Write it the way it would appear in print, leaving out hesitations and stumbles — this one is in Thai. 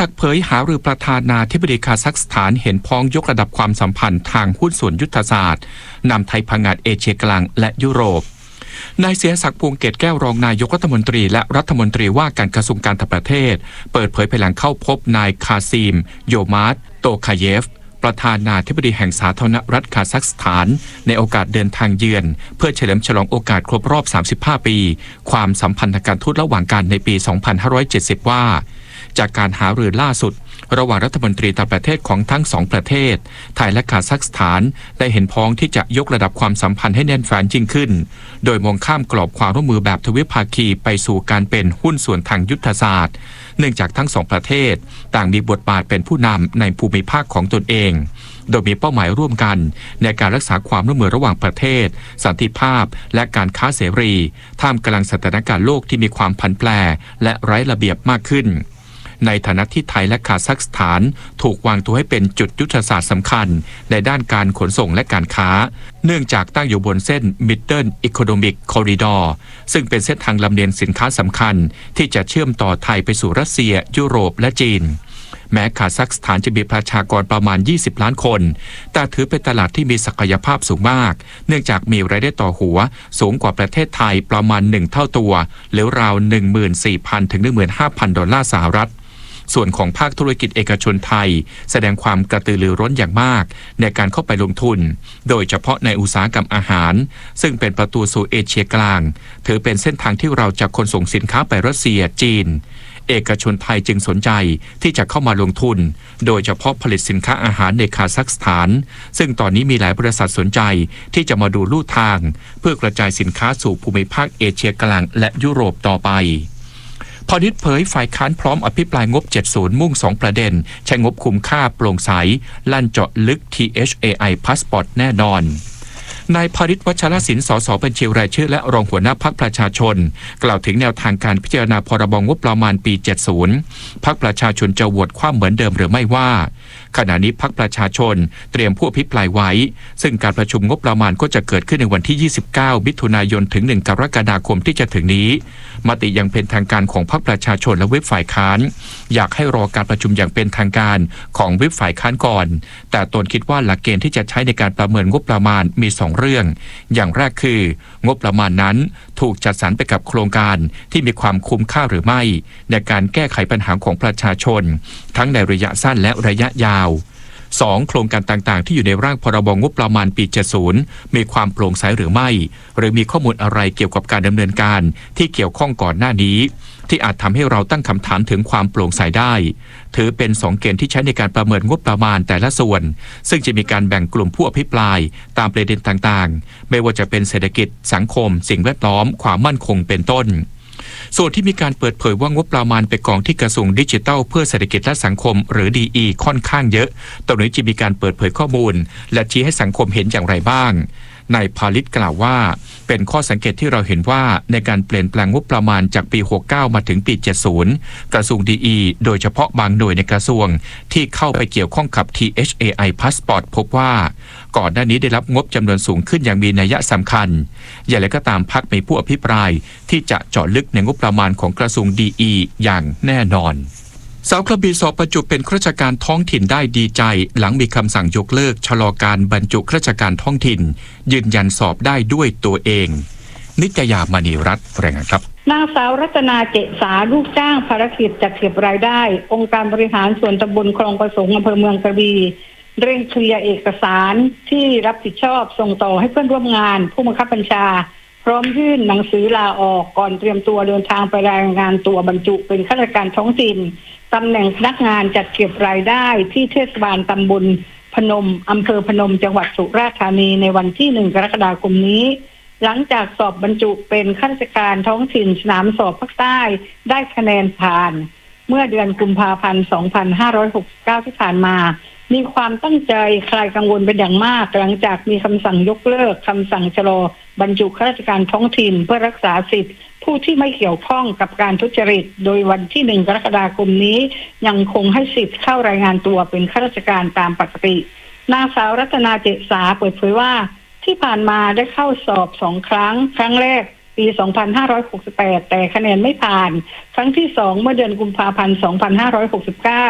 ศักดิ์เผยหารือประธานาธิบดีคาซัคสถานเห็นพ้องยกระดับความสัมพันธ์ทางหุ้นส่วนยุทธศาสตร์นำไทยพังงาดเอเชียกลางและยุโรปนายเสียศักดิ์พวงเกตแก้วรองนายกรัฐมนตรีและรัฐมนตรีว่าการกระทรวงการต่างประเทศเปิดเผยภายหลังเข้าพบนายคาซีมโยมาร์ตโตคาเยฟประธานาธิบดีแห่งสาธารณรัฐคาซัคสถานในโอกาสเดินทางเยือนเพื่อเฉลิมฉลองโอกาสครบรอบ35ปีความสัมพันธ์ทางการทูตระหว่างกันในปี2570ว่าจากการหารือล่าสุดระหว่างรัฐมนตรีต่างประเทศของทั้งสองประเทศไทยและคาซัคสถานได้เห็นพ้องที่จะยกระดับความสัมพันธ์ให้แน่นแฟ้นยิ่งขึ้นโดยมองข้ามกรอบความร่วมมือแบบทวิภาคีไปสู่การเป็นหุ้นส่วนทางยุทธศาสตร์เนื่องจากทั้งสองประเทศต่างมีบทบาทเป็นผู้นำในภูมิภาคของตนเองโดยมีเป้าหมายร่วมกันในการรักษาความร่วมมือระหว่างประเทศสันติภาพและการค้าเสรีท่ามกลางสถานการณ์โลกที่มีความผันแปรและไร้ระเบียบมากขึ้นในฐานะที่ไทยและคาซัคสถานถูกวางตัวให้เป็นจุดยุทธศาสตร์สำคัญในด้านการขนส่งและการค้าเนื่องจากตั้งอยู่บนเส้น Middle Economic Corridor ซึ่งเป็นเส้นทางลำเลียงสินค้าสำคัญที่จะเชื่อมต่อไทยไปสู่รัสเซียยุโรปและจีนแม้คาซัคสถานจะมีประชากรประมาณ20ล้านคนแต่ถือเป็นตลาดที่มีศักยภาพสูงมากเนื่องจากมีรายได้ต่อหัวสูงกว่าประเทศไทยประมาณ1เท่าตัวหรือราว 14,000 ถึง 15,000 ดอลลาร์สหรัฐส่วนของภาคธุรกิจเอกชนไทยแสดงความกระตือรือร้นอย่างมากในการเข้าไปลงทุนโดยเฉพาะในอุตสาหกรรมอาหารซึ่งเป็นประตูสู่เอเชียกลางถือเป็นเส้นทางที่เราจะขนส่งสินค้าไปรัสเซียจีนเอกชนไทยจึงสนใจที่จะเข้ามาลงทุนโดยเฉพาะผลิตสินค้าอาหารในคาซัคสถานซึ่งตอนนี้มีหลายบริษัทสนใจที่จะมาดูลู่ทางเพื่อกระจายสินค้าสู่ภูมิภาคเอเชียกลางและยุโรปต่อไปพอนิดเผยฝ่ายค้านพร้อมอภิปรายงบ70มุ่ง2ประเด็นใช้งบคุ้มค่าโปร่งใสลั่นเจาะลึก THAI Passport แน่นอนนายพาริศ วัชรศิลป์ สส บัญชีรายชื่อและรองหัวหน้าพรรคประชาชนกล่าวถึงแนวทางการพิจารณาพรบงบประมาณปี70พรรคประชาชนจะโหวตคว่ำเหมือนเดิมหรือไม่ว่าขณะนี้พรรคประชาชนเตรียมผู้อภิปรายไว้ซึ่งการประชุมงบประมาณก็จะเกิดขึ้นในวันที่29มิถุนายนถึง1กรกฎาคมที่จะถึงนี้มติยังเป็นทางการของพรรคประชาชนและวิปฝ่ายค้านอยากให้รอการประชุมอย่างเป็นทางการของวิปฝ่ายค้านก่อนแต่ตนคิดว่าหลักเกณฑ์ที่จะใช้ในการประเมินงบประมาณมี2เรื่องอย่างแรกคืองบประมาณนั้นถูกจัดสรรไปกับโครงการที่มีความคุ้มค่าหรือไม่ในการแก้ไขปัญหาของประชาชนทั้งในระยะสั้นและระยะยาว2โครงการต่างๆที่อยู่ในร่างพรบงบประมาณปี70มีความโปร่งใสหรือไม่หรือมีข้อมูลอะไรเกี่ยวกับการดำเนินการที่เกี่ยวข้องก่อนหน้านี้ที่อาจทำให้เราตั้งคำถามถึงความโปร่งใสได้ถือเป็น2เกณฑ์ที่ใช้ในการประเมินงบประมาณแต่ละส่วนซึ่งจะมีการแบ่งกลุ่มผู้อภิปรายตามประเด็นต่างๆไม่ว่าจะเป็นเศรษฐกิจสังคมสิ่งแวดล้อมความมั่นคงเป็นต้นส่วนที่มีการเปิดเผยว่างบประมาณไปกองที่กระทรวงดิจิทัลเพื่อเศรษฐกิจและสังคมหรือ DE ค่อนข้างเยอะตรงนี้จะมีการเปิดเผยข้อมูลและชี้ให้สังคมเห็นอย่างไรบ้างนายพาลิศกล่าวว่าเป็นข้อสังเกตที่เราเห็นว่าในการเปลี่ยนแปลงงบประมาณจากปี69มาถึงปี70กระทรวง DE โดยเฉพาะบางหน่วยในกระทรวงที่เข้าไปเกี่ยวข้องกับ THAI Passport พบว่าก่อนหน้านี้ได้รับงบจำนวนสูงขึ้นอย่างมีนัยสำคัญอย่างไรก็ตามพรรคมีผู้อภิปรายที่จะเจาะลึกในงบประมาณของกระทรวง DE อย่างแน่นอนสาวกระบี่สอบประจุเป็นข้าราชการท้องถิ่นได้ดีใจหลังมีคำสั่งยกเลิกชะลอการบรรจุข้าราชการท้องถิ่นยืนยันสอบได้ด้วยตัวเองนิตยามณีรัตน์รายงานครับนางสาวรัตนาเจษาลูกจ้างภารกิจจัดเก็บรายได้องค์การบริหารส่วนตำบลคลองประสงค์อำเภอเมืองกระบี่เร่งเคลียร์เอกสารที่รับผิดชอบส่งต่อให้เพื่อนร่วมงานผู้บังคับบัญชาพร้อมยื่นหนังสือลาออกก่อนเตรียมตัวเดินทางไปรายงานตัวบรรจุเป็นข้าราชการท้องถิ่นตำแหน่งพนักงานจัดเก็บรายได้ที่เทศบาลตำบลพนมอำเภอพนมจังหวัดสุราษฎร์ธานีในวันที่1กรกฎาคมนี้หลังจากสอบบรรจุเป็นข้าราชการท้องถิ่นสนามสอบภาคใต้ได้คะแนนผ่านเมื่อเดือนกุมภาพันธ์2569ที่ผ่านมามีความตั้งใจคลายกังวลเป็นอย่างมากหลังจากมีคำสั่งยกเลิกคำสั่งชะลอบรรจุข้าราชการท้องถิ่นเพื่อรักษาสิทธิผู้ที่ไม่เกี่ยวข้องกับการทุจริตโดยวันที่1กรกฎาคมนี้ยังคงให้สิทธิ์เข้ารายงานตัวเป็นข้าราชการตามปกตินางสาวรัตนาเจษาเปิดเผยว่าที่ผ่านมาได้เข้าสอบ2ครั้งแรกปี2568แต่คะแนนไม่ผ่านครั้งที่2เมื่อเดือนกุมภาพันธ์2569